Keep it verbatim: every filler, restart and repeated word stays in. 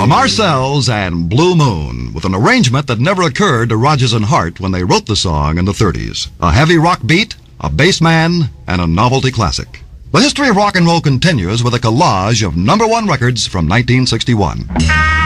The Marcells and Blue Moon, with an arrangement that never occurred to Rodgers and Hart when they wrote the song in the thirties. A heavy rock beat, a bass man, and a novelty classic. The history of rock and roll continues with a collage of number one records from nineteen sixty-one.